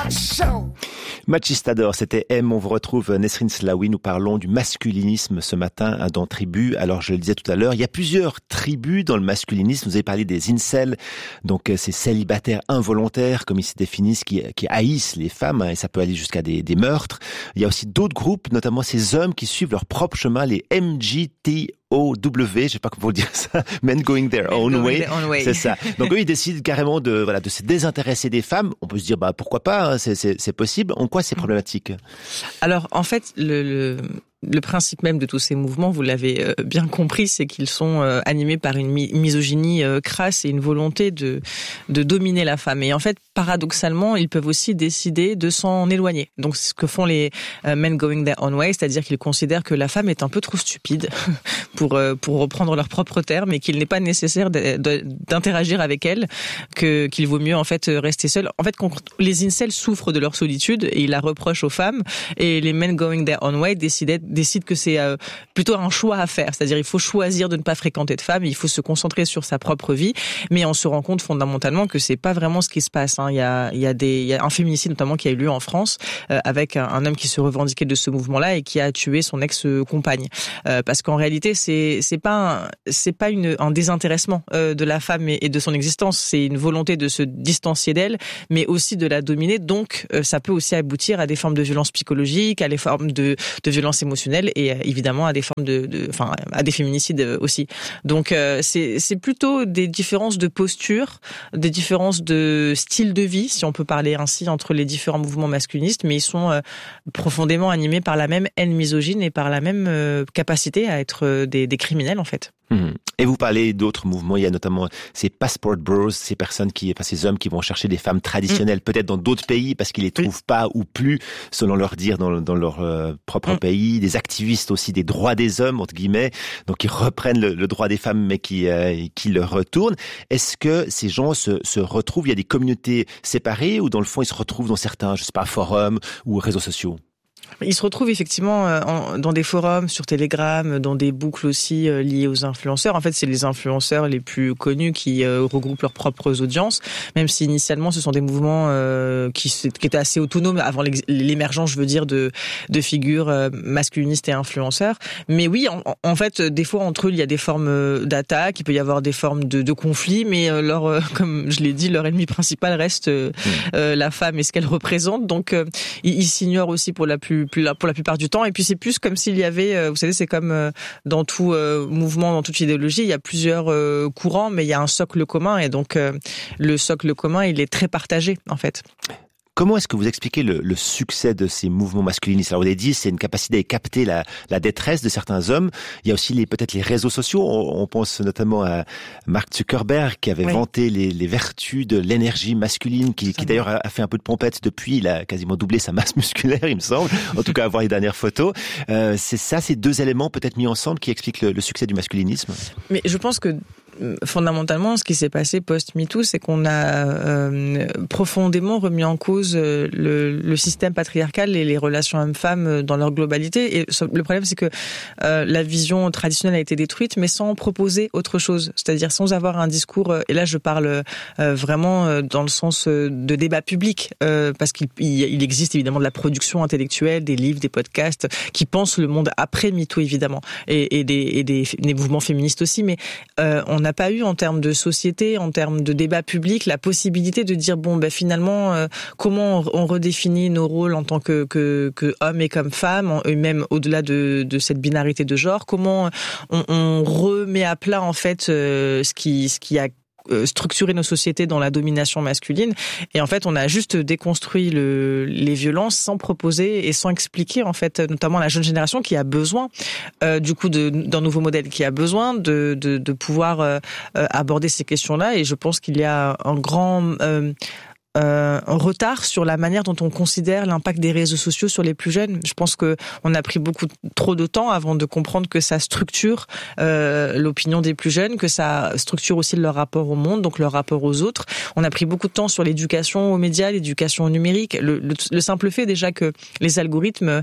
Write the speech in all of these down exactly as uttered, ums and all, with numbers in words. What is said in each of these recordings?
Machistador, c'était M. On vous retrouve Nesrine Slaoui. Nous parlons du masculinisme ce matin hein, dans Tribu. Alors, je le disais tout à l'heure, il y a plusieurs tribus dans le masculinisme. Vous avez parlé des incels, donc ces célibataires involontaires, comme ils se définissent, qui, qui haïssent les femmes, hein, et ça peut aller jusqu'à des, des meurtres. Il y a aussi d'autres groupes, notamment ces hommes qui suivent leur propre chemin, les M G T O W, je sais pas comment dire ça, Men Going Their Own going way. their own way. C'est ça. Donc eux, ils décident carrément de, voilà, de se désintéresser des femmes. On peut se dire, bah, pourquoi pas, hein, c'est, c'est, c'est possible. En quoi c'est problématique? Alors, en fait, le, le, le principe même de tous ces mouvements, vous l'avez euh, bien compris, c'est qu'ils sont euh, animés par une mi- misogynie euh, crasse et une volonté de, de dominer la femme. Et en fait, paradoxalement, ils peuvent aussi décider de s'en éloigner. Donc, c'est ce que font les euh, Men Going Their Own Way, c'est-à-dire qu'ils considèrent que la femme est un peu trop stupide pour euh, pour reprendre leurs propres termes, et qu'il n'est pas nécessaire de, de, d'interagir avec elle, que qu'il vaut mieux en fait rester seul. En fait, quand les incels souffrent de leur solitude et ils la reprochent aux femmes, et les Men Going Their Own Way décident décident que c'est euh, plutôt un choix à faire, c'est-à-dire il faut choisir de ne pas fréquenter de femmes, il faut se concentrer sur sa propre vie, mais on se rend compte fondamentalement que c'est pas vraiment ce qui se passe. Hein. Il y a il y a des il y a un féminicide notamment qui a eu lieu en France euh, avec un, un homme qui se revendiquait de ce mouvement-là et qui a tué son ex-compagne, euh, parce qu'en réalité c'est c'est pas un, c'est pas une un désintéressement euh, de la femme et, et de son existence, c'est une volonté de se distancier d'elle, mais aussi de la dominer. Donc euh, ça peut aussi aboutir à des formes de violence psychologique, à des formes de de violence émotionnelle et euh, évidemment à des formes de de enfin à des féminicides aussi. Donc euh, c'est c'est plutôt des différences de posture, des différences de style de vie, si on peut parler ainsi, entre les différents mouvements masculinistes, mais ils sont euh, profondément animés par la même haine misogyne et par la même euh, capacité à être euh, des, des criminels en fait. Mmh. Et vous parlez d'autres mouvements, il y a notamment ces passport bros, ces personnes qui, enfin ces hommes qui vont chercher des femmes traditionnelles, mmh. peut-être dans d'autres pays parce qu'ils les trouvent oui. pas ou plus, selon leur dire, dans, dans leur euh, propre mmh. pays. Des activistes aussi des droits des hommes, entre guillemets, donc qui reprennent le, le droit des femmes mais qui, euh, qui le retournent. Est-ce que ces gens se, se retrouvent, il y a des communautés séparées ou dans le fond ils se retrouvent dans certains, je sais pas, forums ou réseaux sociaux? Ils se retrouvent effectivement euh, dans des forums, sur Telegram, dans des boucles aussi euh, liées aux influenceurs. En fait, c'est les influenceurs les plus connus qui euh, regroupent leurs propres audiences, même si initialement ce sont des mouvements euh, qui, qui étaient assez autonomes avant l'émergence, je veux dire, de, de figures euh, masculinistes et influenceurs. Mais oui, en, en fait, des fois entre eux, il y a des formes d'attaque, il peut y avoir des formes de, de conflits, mais euh, leur, euh, comme je l'ai dit, leur ennemi principal reste euh, mmh. euh, la femme et ce qu'elle représente. Donc, euh, ils, ils s'ignorent aussi pour la plus Plus, pour la plupart du temps, et puis c'est plus comme s'il y avait, vous savez, c'est comme dans tout mouvement, dans toute idéologie, il y a plusieurs courants, mais il y a un socle commun, et donc le socle commun, il est très partagé en fait. Comment est-ce que vous expliquez le, le succès de ces mouvements masculinistes? Alors, vous avez dit, c'est une capacité à capter la, la détresse de certains hommes. Il y a aussi les, peut-être les réseaux sociaux. On, on pense notamment à Mark Zuckerberg qui avait oui. vanté les, les vertus de l'énergie masculine, qui, qui d'ailleurs a fait un peu de pompette depuis. Il a quasiment doublé sa masse musculaire, il me semble. En tout cas, à voir les dernières photos. Euh, c'est ça, ces deux éléments peut-être mis ensemble qui expliquent le, le succès du masculinisme. Mais je pense que fondamentalement, ce qui s'est passé post-MeToo, c'est qu'on a euh, profondément remis en cause le, le système patriarcal et les relations hommes-femmes dans leur globalité. Et le problème, c'est que euh, la vision traditionnelle a été détruite, mais sans proposer autre chose. C'est-à-dire sans avoir un discours, et là je parle euh, vraiment dans le sens de débat public, euh, parce qu'il il existe évidemment de la production intellectuelle, des livres, des podcasts, qui pensent le monde après MeToo, évidemment, et, et, des, et des, des mouvements féministes aussi, mais euh, on n'a pas eu, en termes de société, en termes de débat public, la possibilité de dire bon ben finalement euh, comment on redéfinit nos rôles en tant que que, que hommes et comme femmes, et même au-delà de, de cette binarité de genre, comment on, on remet à plat en fait euh, ce qui ce qui a structurer nos sociétés dans la domination masculine. Et en fait, on a juste déconstruit le, les violences sans proposer et sans expliquer, en fait, notamment la jeune génération qui a besoin, euh, du coup, de, d'un nouveau modèle, qui a besoin de, de, de pouvoir euh, aborder ces questions-là. Et je pense qu'il y a un grand... Euh, Euh, un retard sur la manière dont on considère l'impact des réseaux sociaux sur les plus jeunes. Je pense que on a pris beaucoup trop de temps avant de comprendre que ça structure euh, l'opinion des plus jeunes, que ça structure aussi leur rapport au monde, donc leur rapport aux autres. On a pris beaucoup de temps sur l'éducation aux médias, l'éducation au numérique. Le, le, le simple fait déjà que les algorithmes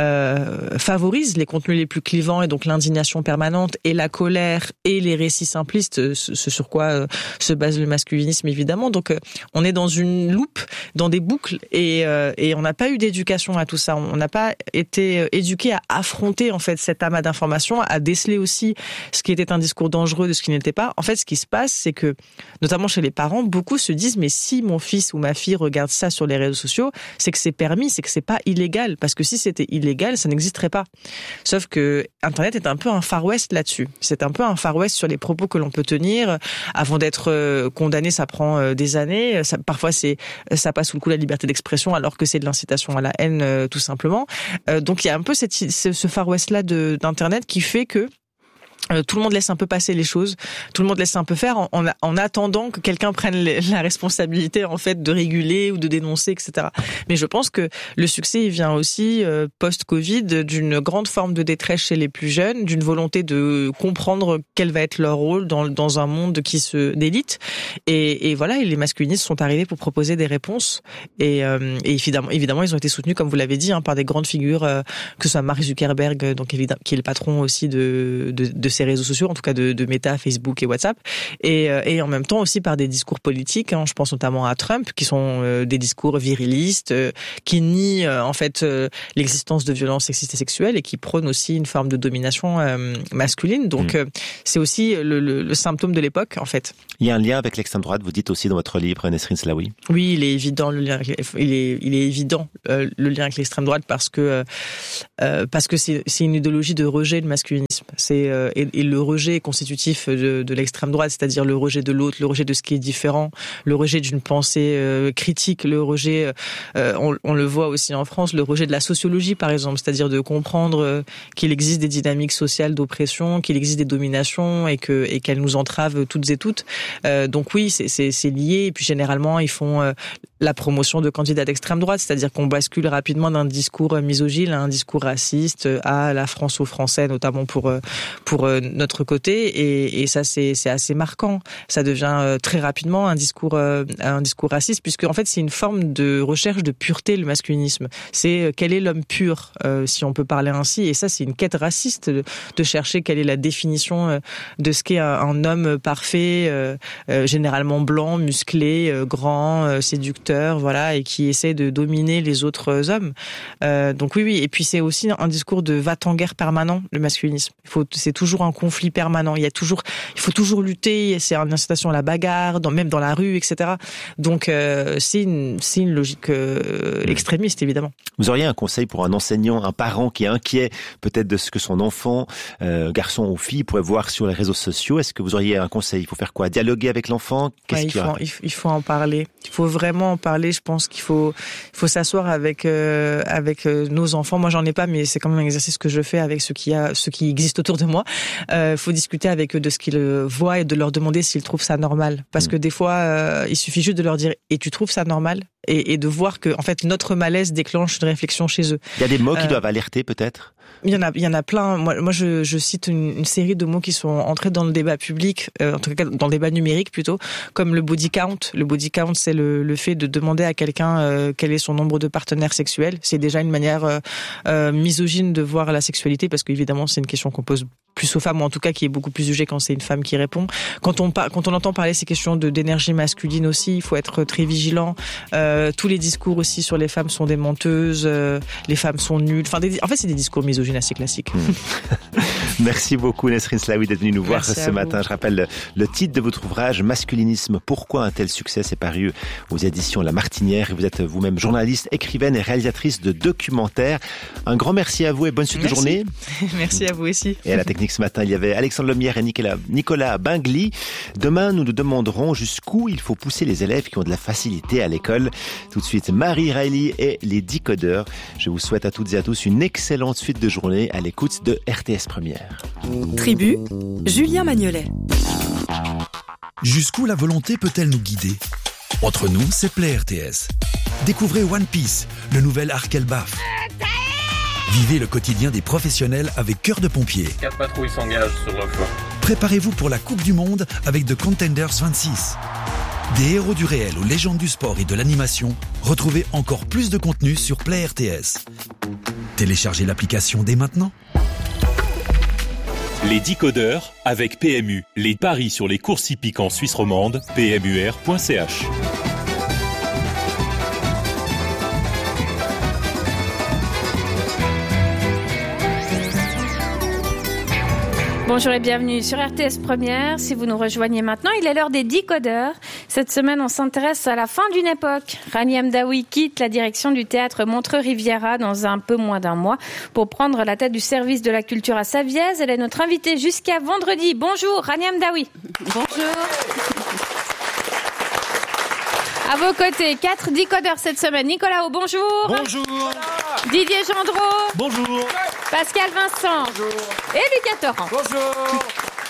euh, favorisent les contenus les plus clivants, et donc l'indignation permanente et la colère et les récits simplistes, ce, ce sur quoi euh, se base le masculinisme évidemment. Donc euh, on est dans une une loupe, dans des boucles, et, euh, et on n'a pas eu d'éducation à tout ça. On n'a pas été éduqué à affronter en fait cet amas d'informations, à déceler aussi ce qui était un discours dangereux de ce qui n'était pas. En fait, ce qui se passe, c'est que, notamment chez les parents, beaucoup se disent mais si mon fils ou ma fille regarde ça sur les réseaux sociaux, c'est que c'est permis, c'est que c'est pas illégal, parce que si c'était illégal, ça n'existerait pas. Sauf que Internet est un peu un Far West là-dessus. C'est un peu un Far West sur les propos que l'on peut tenir. Avant d'être condamné, ça prend des années. Ça, parfois, c'est ça passe sous le coup de la liberté d'expression, alors que c'est de l'incitation à la haine, tout simplement. Donc, il y a un peu cette, ce Far West là de, d'Internet qui fait que Euh, tout le monde laisse un peu passer les choses, tout le monde laisse un peu faire en, en, en attendant que quelqu'un prenne les, la responsabilité en fait de réguler ou de dénoncer, et cetera. Mais je pense que le succès il vient aussi euh, post-Covid d'une grande forme de détresse chez les plus jeunes, d'une volonté de comprendre quel va être leur rôle dans, dans un monde qui se d'élite. Et, et voilà, et les masculinistes sont arrivés pour proposer des réponses. Et, euh, et évidemment, évidemment, ils ont été soutenus, comme vous l'avez dit, hein, par des grandes figures, euh, que ce soit Mark Zuckerberg, donc évidemment, qui est le patron aussi de, de, de ces réseaux sociaux, en tout cas de, de Meta, Facebook et WhatsApp, et, euh, et en même temps aussi par des discours politiques. Hein, je pense notamment à Trump, qui sont euh, des discours virilistes, euh, qui nient euh, en fait euh, l'existence de violences sexistes et sexuelles et qui prônent aussi une forme de domination euh, masculine. Donc mmh. euh, c'est aussi le, le, le symptôme de l'époque, en fait. Il y a un lien avec l'extrême droite. Vous dites aussi dans votre livre, Nesrine Slaoui. Oui, il est évident le lien. Il est, il est évident euh, le lien avec l'extrême droite parce que euh, parce que c'est, c'est une idéologie de rejet du masculinisme. C'est euh, et, et le rejet est constitutif de, de l'extrême droite, c'est-à-dire le rejet de l'autre, le rejet de ce qui est différent, le rejet d'une pensée euh, critique, le rejet, euh, on, on le voit aussi en France, le rejet de la sociologie par exemple, c'est-à-dire de comprendre euh, qu'il existe des dynamiques sociales d'oppression, qu'il existe des dominations et que et qu'elles nous entravent toutes et toutes. Euh, donc oui, c'est, c'est, c'est lié. Et puis généralement, ils font euh, la promotion de candidats d'extrême droite, c'est-à-dire qu'on bascule rapidement d'un discours misogyne à un discours raciste, à la France aux Français, notamment pour pour notre côté, et, et ça c'est c'est assez marquant. Ça devient très rapidement un discours un discours raciste, puisque en fait c'est une forme de recherche de pureté, le masculinisme. C'est quel est l'homme pur, euh, si on peut parler ainsi, et ça c'est une quête raciste de, de chercher quelle est la définition de ce qu'est un, un homme parfait, euh, euh, généralement blanc, musclé, euh, grand, euh, séducteur, voilà, et qui essaie de dominer les autres hommes. Euh, donc oui, oui. Et puis c'est aussi un discours de va-t-en-guerre permanent, le masculinisme. Il faut, c'est toujours un conflit permanent. Il y a toujours, il faut toujours lutter. C'est une incitation à la bagarre, dans, même dans la rue, et cetera. Donc euh, c'est une, c'est une logique euh, extrémiste, évidemment. Vous auriez un conseil pour un enseignant, un parent qui est inquiet peut-être de ce que son enfant, euh, garçon ou fille, pourrait voir sur les réseaux sociaux? Est-ce que vous auriez un conseil? Il faut faire quoi? Dialoguer avec l'enfant? Qu'est-ce ouais, qu'il y a? il, faut, il faut en parler. Il faut vraiment en parler. Je pense qu'il faut, il faut s'asseoir avec euh, avec euh, nos enfants. Moi, j'en ai pas, mais c'est quand même un exercice que je fais avec ceux qui a, ceux qui existent autour de moi. Il euh, faut discuter avec eux de ce qu'ils voient et de leur demander s'ils trouvent ça normal. Parce mmh. que des fois, euh, il suffit juste de leur dire « et tu trouves ça normal ?» et, et de voir que en fait notre malaise déclenche une réflexion chez eux. Il y a des mots qui euh, doivent alerter peut-être? Il y en a, il y en a plein. Moi, moi, je, je cite une, une série de mots qui sont entrés dans le débat public, euh, en tout cas dans le débat numérique plutôt, comme le body count. Le body count, c'est le, le fait de demander à quelqu'un euh, quel est son nombre de partenaires sexuels. C'est déjà une manière euh, euh, misogyne de voir la sexualité, parce qu'évidemment, c'est une question qu'on pose plus aux femmes, ou en tout cas qui est beaucoup plus jugée quand c'est une femme qui répond. Quand on par, quand on entend parler ces questions de d'énergie masculine aussi, il faut être très vigilant. Euh, tous les discours aussi sur les femmes sont des menteuses, euh, les femmes sont nulles. Enfin, des, en fait, c'est des discours misogynes assez classique. Merci beaucoup Nesrine Slaoui d'être venue nous voir Merci ce matin. Je rappelle le, le titre de votre ouvrage, Masculinisme, pourquoi un tel succès? C'est paru aux éditions La Martinière et vous êtes vous-même journaliste, écrivaine et réalisatrice de documentaires. Un grand merci à vous et bonne suite merci. de journée. Merci à vous aussi. Et à la technique ce matin, il y avait Alexandre Lemierre et Nicolas, Nicolas Bingli. Demain, nous nous demanderons jusqu'où il faut pousser les élèves qui ont de la facilité à l'école. Tout de suite, Marie Riley et les Decodeurs. Je vous souhaite à toutes et à tous une excellente suite de journée à l'écoute de R T S Première. Tribu, Julien Magnolet. Jusqu'où la volonté peut-elle nous guider? Entre nous, c'est Play R T S. Découvrez One Piece, le nouvel arc Elbaf. Vivez le quotidien des professionnels avec Cœur de Pompier. Quatre patrouilles s'engagent sur le flanc. Préparez-vous pour la Coupe du Monde avec The Contenders vingt-six. Des héros du réel aux légendes du sport et de l'animation, retrouvez encore plus de contenu sur Play R T S. Téléchargez l'application dès maintenant. Les Decodeurs avec P M U. Les paris sur les courses hippiques en Suisse romande, p m u r point c h. Bonjour et bienvenue sur R T S Première. Si vous nous rejoignez maintenant, il est l'heure des décodeurs. Cette semaine, on s'intéresse à la fin d'une époque. Rania Mdaoui quitte la direction du théâtre Montreux-Riviera dans un peu moins d'un mois pour prendre la tête du service de la culture à Savièse. Elle est notre invitée jusqu'à vendredi. Bonjour Rania Mdaoui. Bonjour. À vos côtés, quatre décodeurs cette semaine. Nicolas O, bonjour. Bonjour. Didier Gendreau. Bonjour. Pascal Vincent. Bonjour. Et Lucas Torrent. Bonjour.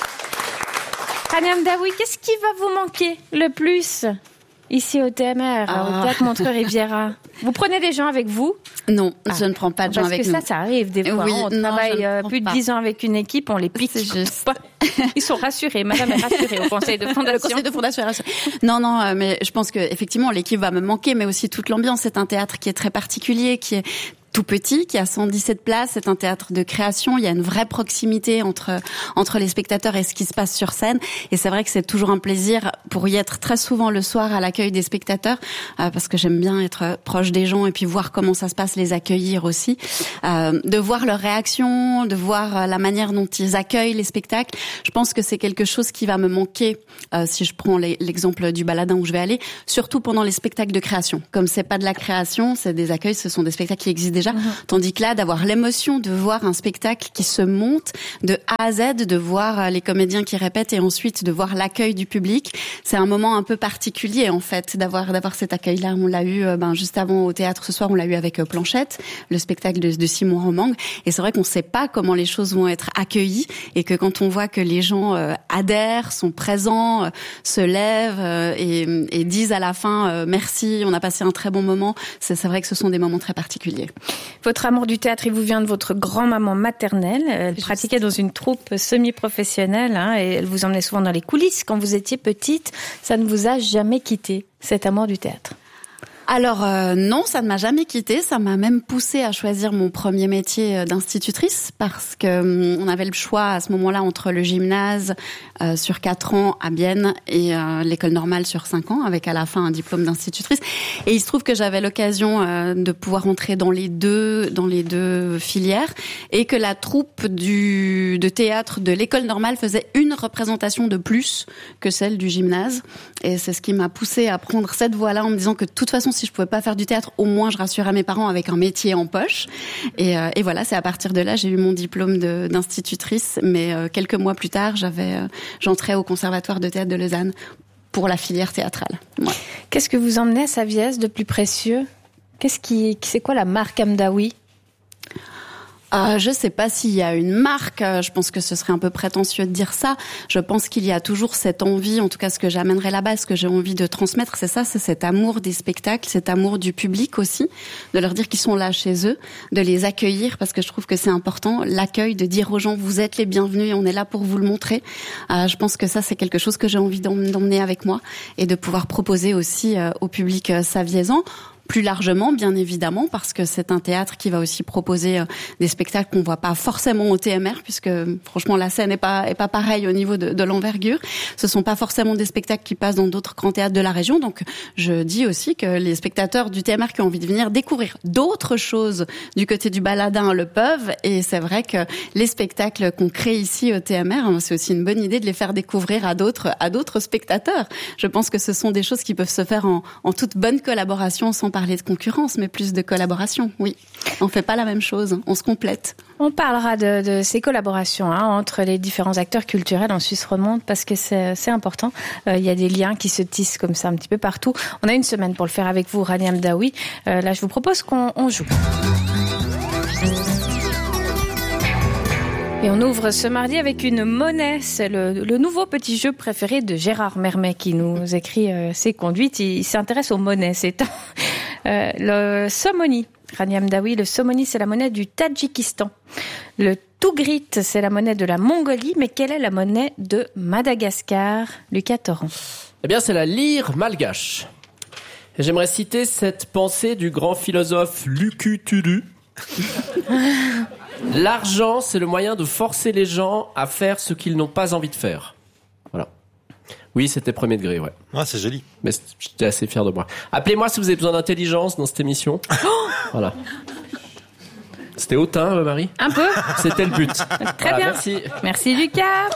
Rania Mdaoui, qu'est-ce qui va vous manquer le plus ici au T M R, ah. au Théâtre Montreux-Riviera? Vous prenez des gens avec vous? Non, ah. je ne prends pas de gens Parce avec nous. nous. Parce que ça, ça arrive des fois. Oui, on non, travaille euh, plus de pas. dix ans avec une équipe, on les pique. C'est juste. Ils sont rassurés. Madame est rassurée au conseil de fondation. Le conseil de fondation est rassuré. Non, non, euh, mais je pense que effectivement l'équipe va me manquer, mais aussi toute l'ambiance. C'est un théâtre qui est très particulier, qui est tout petit, qui a cent dix-sept places. C'est un théâtre de création. Il y a une vraie proximité entre entre les spectateurs et ce qui se passe sur scène. Et c'est vrai que c'est toujours un plaisir pour y être très souvent le soir à l'accueil des spectateurs, euh, parce que j'aime bien être proche des gens et puis voir comment ça se passe, les accueillir aussi, euh, de voir leurs réactions, de voir la manière dont ils accueillent les spectacles. Je pense que c'est quelque chose qui va me manquer euh, si je prends les, l'exemple du Baladin où je vais aller, surtout pendant les spectacles de création. Comme c'est pas de la création, c'est des accueils, ce sont des spectacles qui existent déjà. Mmh. Tandis que là, d'avoir l'émotion de voir un spectacle qui se monte de A à Z, de voir les comédiens qui répètent et ensuite de voir l'accueil du public, c'est un moment un peu particulier en fait, d'avoir d'avoir cet accueil-là. On l'a eu ben juste avant au théâtre ce soir, on l'a eu avec Planchette, le spectacle de, de Simon Romang. Et c'est vrai qu'on ne sait pas comment les choses vont être accueillies et que quand on voit que les gens euh, adhèrent, sont présents, euh, se lèvent euh, et, et disent à la fin euh, merci, on a passé un très bon moment, c'est, c'est vrai que ce sont des moments très particuliers. Votre amour du théâtre, il vous vient de votre grand-maman maternelle. Elle Juste. pratiquait dans une troupe semi-professionnelle hein, et elle vous emmenait souvent dans les coulisses quand vous étiez petite. Ça ne vous a jamais quitté, cet amour du théâtre? Alors euh, non, ça ne m'a jamais quitté. Ça m'a même poussée à choisir mon premier métier d'institutrice parce que euh, on avait le choix à ce moment-là entre le gymnase euh, sur quatre ans à Bienne et euh, l'école normale sur cinq ans, avec à la fin un diplôme d'institutrice. Et il se trouve que j'avais l'occasion euh, de pouvoir entrer dans les deux dans les deux filières et que la troupe du de théâtre de l'école normale faisait une représentation de plus que celle du gymnase. Et c'est ce qui m'a poussée à prendre cette voie-là en me disant que de toute façon si je pouvais pas faire du théâtre, au moins je rassurais mes parents avec un métier en poche. Et, euh, et voilà, c'est à partir de là j'ai eu mon diplôme de, d'institutrice. Mais euh, quelques mois plus tard, j'avais, euh, j'entrais au Conservatoire de théâtre de Lausanne pour la filière théâtrale. Ouais. Qu'est-ce que vous emmenez à Savièse de plus précieux? Qu'est-ce qui, c'est quoi la marque Mdaoui? Euh, je sais pas s'il y a une marque, je pense que ce serait un peu prétentieux de dire ça. Je pense qu'il y a toujours cette envie, en tout cas ce que j'amènerai là-bas, ce que j'ai envie de transmettre, c'est ça, c'est cet amour des spectacles, cet amour du public aussi, de leur dire qu'ils sont là chez eux, de les accueillir, parce que je trouve que c'est important, l'accueil, de dire aux gens vous êtes les bienvenus et on est là pour vous le montrer. Euh, je pense que ça c'est quelque chose que j'ai envie d'emmener avec moi et de pouvoir proposer aussi euh, au public euh, saviézan. Plus largement, bien évidemment, parce que c'est un théâtre qui va aussi proposer euh, des spectacles qu'on voit pas forcément au T M R, puisque franchement la scène est pas est pas pareille au niveau de, de l'envergure. Ce sont pas forcément des spectacles qui passent dans d'autres grands théâtres de la région. Donc, je dis aussi que les spectateurs du T M R qui ont envie de venir découvrir d'autres choses du côté du Baladin le peuvent. Et c'est vrai que les spectacles qu'on crée ici au T M R, c'est aussi une bonne idée de les faire découvrir à d'autres à d'autres spectateurs. Je pense que ce sont des choses qui peuvent se faire en, en toute bonne collaboration, sans parler de concurrence, mais plus de collaboration, oui. On fait pas la même chose, on se complète. On parlera de, de ces collaborations hein, entre les différents acteurs culturels en Suisse romande, parce que c'est, c'est important. Il euh, y a des liens qui se tissent comme ça un petit peu partout. On a une semaine pour le faire avec vous, Rania Mdaoui. Euh, là, je vous propose qu'on on joue. Et on ouvre ce mardi avec une monnaie. C'est le, le nouveau petit jeu préféré de Gérard Mermet qui nous écrit euh, ses conduites. Il, il s'intéresse aux monnaies ces temps. Euh, le somoni, Rania Mdaoui, le somoni, c'est la monnaie du Tadjikistan. Le tougrit, c'est la monnaie de la Mongolie. Mais quelle est la monnaie de Madagascar, Lucas Torrent? Eh bien, c'est la lire malgache. Et j'aimerais citer cette pensée du grand philosophe Luku Tulu. L'argent, c'est le moyen de forcer les gens à faire ce qu'ils n'ont pas envie de faire. Voilà. Oui, c'était premier degré, ouais. Ah, c'est joli. Mais j'étais assez fier de moi. Appelez-moi si vous avez besoin d'intelligence dans cette émission. Voilà. C'était hautain, euh, Marie? Un peu. C'était le but. Très Voilà, bien. merci. Merci Lucas.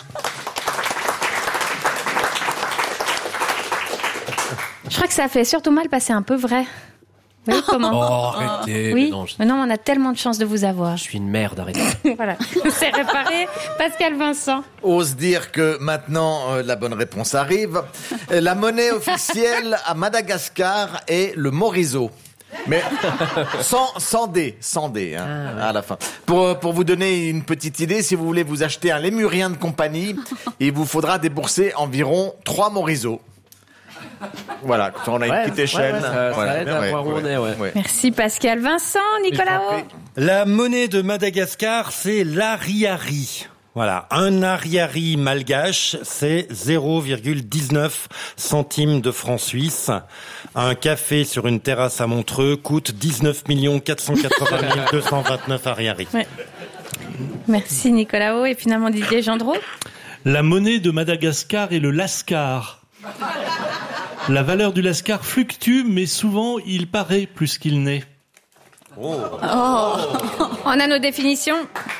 Je crois que ça fait surtout mal passer un peu vrai. Vous voyez comment? Oh, arrêtez. Oui, mais non, je... mais non, on a tellement de chance de vous avoir. je suis une merde, arrêtez. Voilà, c'est réparé. Pascal Vincent. Ose dire que maintenant euh, la bonne réponse arrive. Euh, La monnaie officielle à Madagascar est le morizo. Mais sans, sans D, sans D, hein, Ah, ouais. à la fin. Pour, euh, pour vous donner une petite idée, si vous voulez vous acheter un lémurien de compagnie, il vous faudra débourser environ trois morizos. Voilà, quand on a une Ouais, petite ouais, échelle. ouais, ça- Voilà. ça aide à Ouais, voir où on est, ouais. ouais. Merci Pascal Vincent. Nicolas O. La monnaie de Madagascar, c'est l'ariari. Voilà, un ariari malgache, c'est zéro virgule dix-neuf centimes de francs suisses. Un café sur une terrasse à Montreux coûte dix-neuf millions quatre cent quatre-vingt mille deux cent vingt-neuf ariari. Ouais. Merci Nicolas O. Et finalement Didier Gendreau. La monnaie de Madagascar est le lascar. La valeur du lascar fluctue, mais souvent il paraît plus qu'il n'est. Oh. On a nos définitions.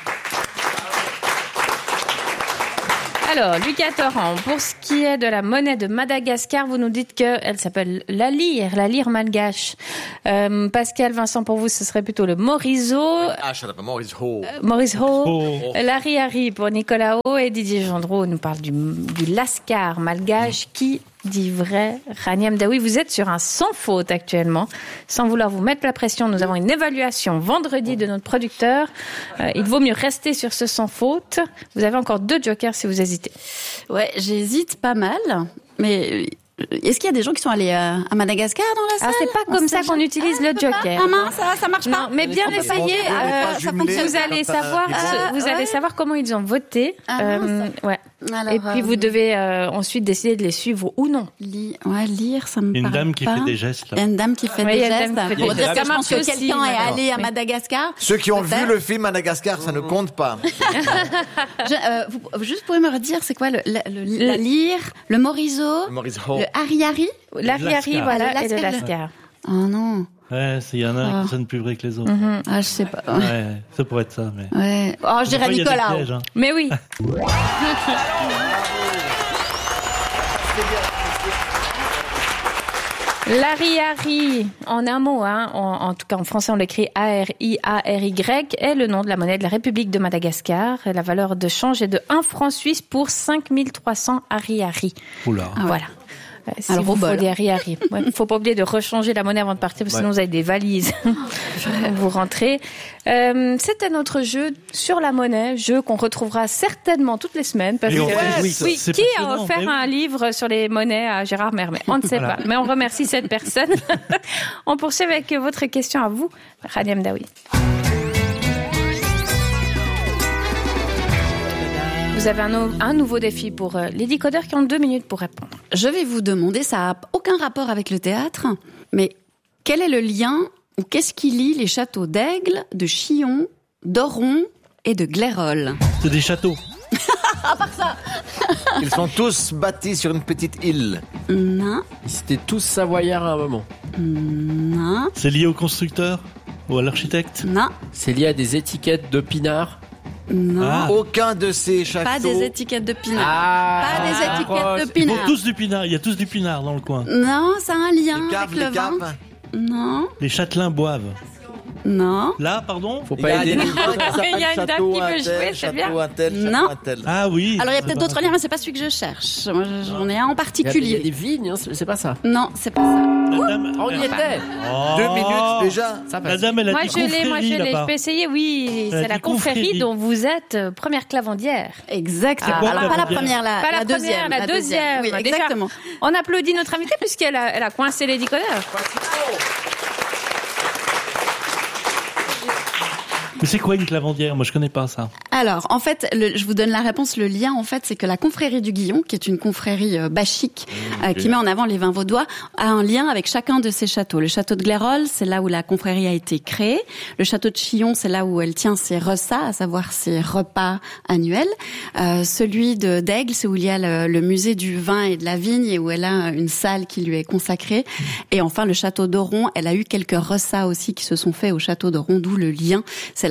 Alors, Lucas Torrent, pour ce qui est de la monnaie de Madagascar, vous nous dites qu'elle s'appelle la lyre, la lyre malgache. Euh, Pascal Vincent, pour vous, ce serait plutôt le morizo. Ah, je sais pas, Maurice Ho. Maurice Ho, Oh. l'ariari pour Nicolas O et Didier Gendreau nous parle du, du lascar malgache qui dit vrai. Rania Mdaoui, vous êtes sur un sans faute actuellement. Sans vouloir vous mettre la pression, nous avons une évaluation vendredi de notre producteur. Euh, il vaut mieux rester sur ce sans faute. Vous avez encore deux jokers si vous hésitez. Ouais, j'hésite pas mal, mais est-ce qu'il y a des gens qui sont allés à, à Madagascar dans la salle? Ah, c'est pas On comme sait ça qu'on jamais. utilise Ah, le on peut pas. joker. Ah mince, ça, ça marche Non, pas. mais bien On peut pas- essayé. on peut pas euh, jumeler vous allez quand, euh, savoir, ils ce- vont- vous Ah, allez ouais. savoir comment ils ont voté. Ah, Euh, mince. ouais. Alors, Et puis euh, vous devez euh, ensuite décider de les suivre ou non. Li- ouais, lire, ça me Une paraît dame qui pas. fait des gestes, là. Il y a une dame qui fait Oui, il des y a une gestes. dame qui fait des Pour dire gestes. que je Ça pense que marche aussi, quelqu'un est maintenant. allé à Oui. Madagascar. Ceux qui ont vu Peut-être. le film Madagascar, ça ne compte pas. Je, euh, vous, juste pouvez me redire, c'est quoi le, la, le- la lyre, le morizo, Maurice Ho. le ariari? L'ariari, lascar. voilà, Le et le lascar. lascar. Oh non. Ouais, il y en a Ah. qui sonnent plus vrai que les autres. Ah, je sais pas. Ouais. Ouais, ça pourrait être ça, mais. Ouais. Oh, je dirais Des fois, il y a des Nicolas. pièges, hein. Mais oui. L'ariari, en un mot, hein, en, en tout cas en français on l'écrit A R I A R Y, est le nom de la monnaie de la République de Madagascar. La valeur de change est de un franc suisse pour cinq mille trois cents ariari. Oula. Ah ouais. Voilà. Euh, Si Alors, vous au bol. faut des ariari. Il faut pas oublier de rechanger la monnaie avant de partir, parce que sinon vous avez des valises. Vous rentrez. Euh, C'était notre jeu sur la monnaie, jeu qu'on retrouvera certainement toutes les semaines. Parce Et on que, fait- oui, oui, c'est qui a passionnant, offert mais oui. un livre sur les monnaies à Gérard Mermet? On ne sait Voilà. pas, mais on remercie cette personne. On poursuit avec votre question à vous, Rania Mdaoui. Vous avez un, nou- un nouveau défi pour euh, les décodeurs qui ont deux minutes pour répondre. Je vais vous demander, ça n'a aucun rapport avec le théâtre, mais quel est le lien ou qu'est-ce qui lie les châteaux d'Aigle, de Chillon, d'Oron et de Glairol? C'est des châteaux. Ils sont tous bâtis sur une petite île. Non, Ils étaient tous savoyards à un moment. non, C'est lié au constructeur ou à l'architecte. non, C'est lié à des étiquettes de pinard. non. Ah. Aucun de ces châteaux. Pas des étiquettes de pinard. Ah, Pas des étiquettes de Ils font pinard. tous du pinard. Il y a tous du pinard dans le coin. Non, ça a un lien Les caves, avec le les vin. caves. Non, Les châtelains boivent. non, Là, pardon. Faut Il y pas a aider. des livres qui Il y s'appellent a une dame Château qui veut un jouer, tel, c'est bien. Château un tel, Non. Château un tel. Ah oui. Alors il y a c'est peut-être pas- d'autres liens, mais c'est pas celui que je cherche. Moi, j'en ai un en Il y a- il y a particulier. des vignes, hein, c'est c'est pas ça. Non, c'est pas ça. La dame, On y était. Oh. Deux minutes déjà. Ça La passe. dame, elle a Moi dit je l'ai, moi je confrérie, l'ai. Je là-bas. peux essayer, oui. Elle a C'est la dit confrérie confrérie. dont vous êtes euh, première clavandière. Exactement. C'est quoi, Alors la pas la première première, la, Pas la, la première, deuxième. la deuxième. Oui, Déjà, exactement. on applaudit notre invitée puisqu'elle a, elle a coincé les décodeurs. Mais c'est quoi une clavandière? Moi, je connais pas ça. Alors, en fait, le, je vous donne la réponse. Le lien, en fait, c'est que la confrérie du Guillon, qui est une confrérie euh, bachique, euh, qui met en avant les vins vaudois, a un lien avec chacun de ces châteaux. Le château de Glairol, c'est là où la confrérie a été créée. Le château de Chillon, c'est là où elle tient ses reças, à savoir ses repas annuels. Euh, celui de d'Aigle, c'est où il y a le, le musée du vin et de la vigne et où elle a une salle qui lui est consacrée. Et enfin, le château d'Oron, elle a eu quelques reças aussi qui se sont faits au château d'Oron, d'où le lien. C'est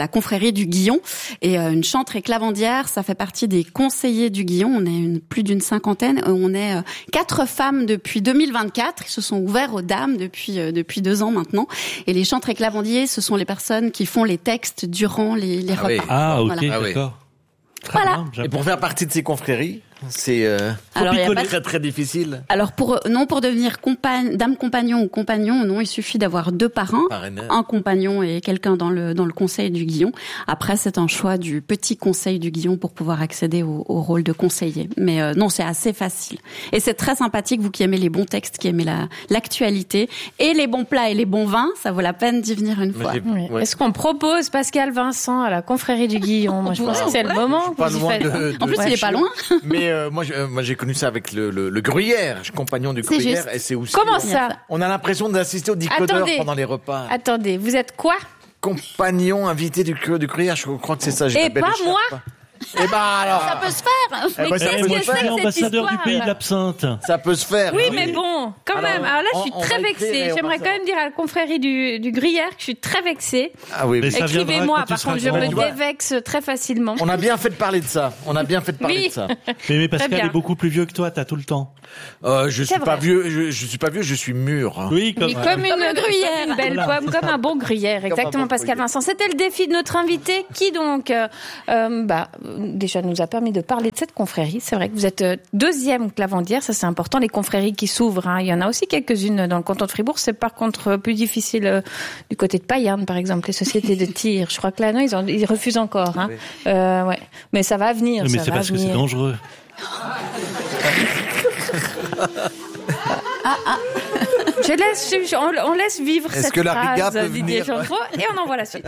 la confrérie du Guillon. Et euh, une chantre et clavandière, ça fait partie des conseillers du Guillon. On est une, plus d'une cinquantaine. On est euh, quatre femmes depuis deux mille vingt-quatre. Ils se sont ouverts aux dames depuis euh, depuis deux ans maintenant. Et les chantres et clavandiers, ce sont les personnes qui font les textes durant les, les Ah repas. oui. Ah, ok, Voilà. d'accord. Très Voilà. bien, Et pour faire partie de ces confréries, c'est euh, Alors, il y a pas de- très très difficile. Alors pour non pour devenir compagne, dame compagnon ou compagnon, non, il suffit d'avoir deux parrains, Parrainage. un compagnon et quelqu'un dans le dans le conseil du Guillon. Après, c'est un choix du petit conseil du Guillon pour pouvoir accéder au, au rôle de conseiller. Mais euh, non, c'est assez facile et c'est très sympathique. Vous qui aimez les bons textes, qui aimez la l'actualité et les bons plats et les bons vins, ça vaut la peine d'y venir une fois. Oui. Ouais. Est-ce qu'on propose Pascal Vincent à la confrérie du Guillon? Moi, je pense que c'est le moment. Pas Vous y loin faites- de, de- En plus, il est pas loin. Mais euh, moi, je- euh, moi, j'ai connu ça avec le, le, le gruyère, je suis compagnon du C'est gruyère, juste. et c'est aussi. Comment euh, ça? On a l'impression d'assister au décodeur Attendez. pendant les repas. Attendez, vous êtes quoi? Compagnon invité du, du gruyère, je crois que c'est ça. j'ai Et la belle pas écharpe. moi? Eh ben alors, Ça peut se faire. Eh ben, ça qu'est-ce peut que se c'est faire. que cette ambassadeur du histoire pays de l'absinthe. Ça peut se faire. Oui, hein. mais bon, quand Alors, même. Alors là, je suis on- on très va écrire et vexée. on J'aimerais va quand même dire à la confrérie du, du gruyère que je suis très vexée. Ah oui, Mais mais ça viendra Écrivez-moi, quand tu par seras contre, je grand. me Tu vois. dévexe très facilement. on a bien fait de parler de ça. On a bien fait de parler Oui. de ça. Mais, mais Pascal bien. est beaucoup plus vieux que toi, t'as tout le temps. Euh, je suis C'est pas vrai. vieux. Je, je suis pas vieux. Je suis mûr. hein. Oui, comme, Mais comme une, un gruyère. comme une belle Voilà, pomme, c'est comme un bon gruyère, exactement, bon Pascal gruyère. Vincent. C'était le défi de notre invité qui donc, euh, euh, bah, déjà nous a permis de parler de cette confrérie. C'est vrai que vous êtes euh, deuxième clavandière, ça c'est important. Les confréries qui s'ouvrent, hein, il y en a aussi quelques-unes dans le canton de Fribourg. C'est par contre euh, plus difficile euh, du côté de Payerne, par exemple, les sociétés de tir. Je crois que là, non, ils, en- ils refusent encore. Hein. Oui. Euh, ouais. Mais ça va venir. mais ça c'est va parce que c'est venir. dangereux. Je laisse, je- on, on laisse vivre Est-ce cette que la Riga phrase, peut Didier venir Gendreau, et on envoie la suite.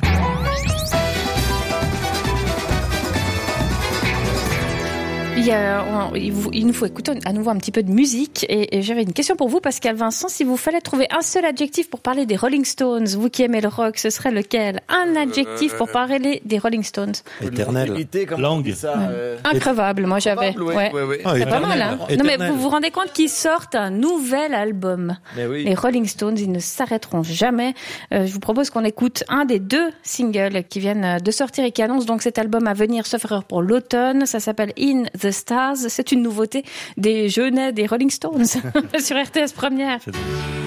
Il, y a, on- il, vous- il nous faut écouter à nouveau un petit peu de musique et, et j'avais une question pour vous, Pascal Vincent. Si vous fallait trouver un seul adjectif pour parler des Rolling Stones, vous qui aimez le rock, ce serait lequel? Un adjectif pour parler des Rolling Stones. Éternel. Longévité, comme on Langue. dit ça, euh, Increvable, moi j'avais. Increvable, oui, Ouais. oui, oui. Ah, C'est pas éternel. mal, hein. Non mais Éternel. vous vous rendez compte qu'ils sortent un nouvel album. Mais oui. Les Rolling Stones, ils ne s'arrêteront jamais. Euh, je vous propose qu'on écoute un des deux singles qui viennent de sortir et qui annoncent donc cet album à venir, sauf erreur, pour l'automne. Ça s'appelle In the Stars. C'est une nouveauté des Jeunets des Rolling Stones sur R T S Première. C'est-